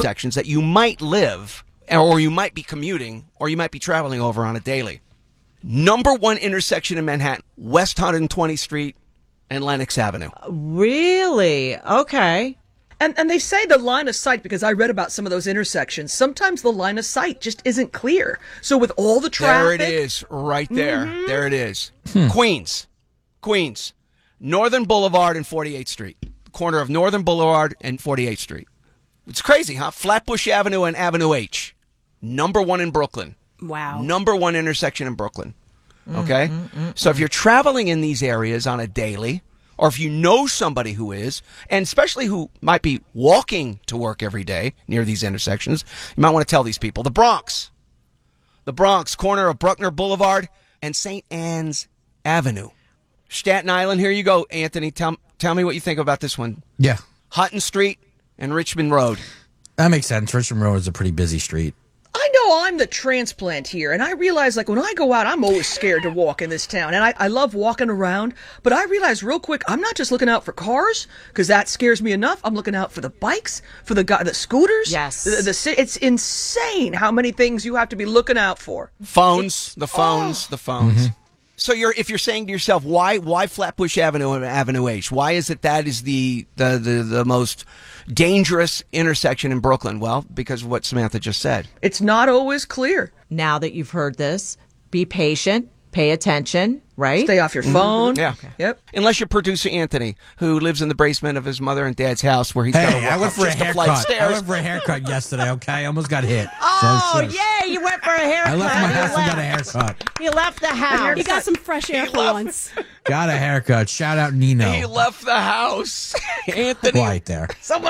intersections that you might live, or you might be commuting, or you might be traveling over on a daily. Number one intersection in Manhattan, West 120th Street and Lenox Avenue. Really? Okay. And they say the line of sight, because I read about some of those intersections, sometimes the line of sight just isn't clear. So with all the traffic... There it is, right there. Mm-hmm. There it is. Queens. Northern Boulevard and 48th Street. Corner of Northern Boulevard and 48th Street. It's crazy, huh? Flatbush Avenue and Avenue H. Number one in Brooklyn. Wow. Number one intersection in Brooklyn. Okay? So if you're traveling in these areas on a daily, or if you know somebody who is, and especially who might be walking to work every day near these intersections, you might want to tell these people. The Bronx, corner of Bruckner Boulevard and St. Anne's Avenue. Staten Island, here you go, Anthony. Tell me what you think about this one. Yeah. Hutton Street and Richmond Road. That makes sense. Richmond Road is a pretty busy street. I know I'm the transplant here, and I realize, like, when I go out, I'm always scared to walk in this town, and I love walking around, but I realize real quick, I'm not just looking out for cars, because that scares me enough. I'm looking out for the bikes, for the scooters. Yes. It's insane how many things you have to be looking out for. The phones. Mm-hmm. So if you're saying to yourself, why Flatbush Avenue and Avenue H? Why is it that is the most dangerous intersection in Brooklyn? Well, because of what Samantha just said. It's not always clear. Now that you've heard this, be patient, pay attention, right? Stay off your phone. Yeah. Okay. Yep. Unless you're producer Anthony, who lives in the basement of his mother and dad's house where he's got to walk I went up for a just a flight of haircut. I stairs. went for a haircut yesterday, okay? I almost got hit. Oh, So- yeah, you went for a haircut. I left my house and got a left. haircut. You left the house. You got some fresh air for once. Got a haircut. Shout out Nino. He left the house. Anthony. Quiet there. Someone